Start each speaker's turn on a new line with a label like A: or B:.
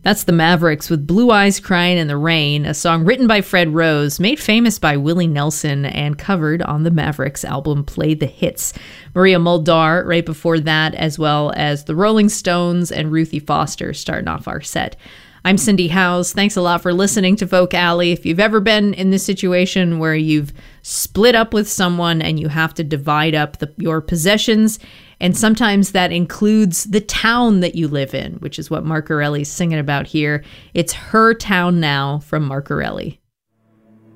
A: That's the Mavericks with Blue Eyes Crying in the Rain, a song written by Fred Rose, made famous by Willie Nelson, and covered on the Mavericks album Play the Hits. Maria Muldaur right before that, as well as the Rolling Stones and Ruthie Foster starting off our set. I'm Cindy Howes. Thanks a lot for listening to Folk Alley. If you've ever been in this situation where you've split up with someone and you have to divide up your possessions, and sometimes that includes the town that you live in, which is what Marcarelli's singing about here. It's Her Town Now from Marcarelli.